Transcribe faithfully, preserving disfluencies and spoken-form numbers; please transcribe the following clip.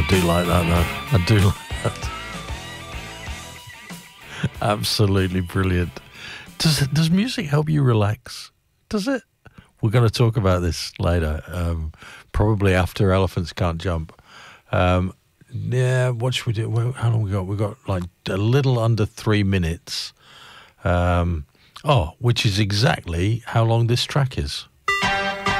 do like that, though. I do like that. Absolutely brilliant. Does it, does music help you relax? Does it? We're going to talk about this later, um, probably after Elephants Can't Jump. Um, yeah, what should we do? Well, how long we got? We've got like a little under three minutes. Um, oh, which is exactly how long this track is.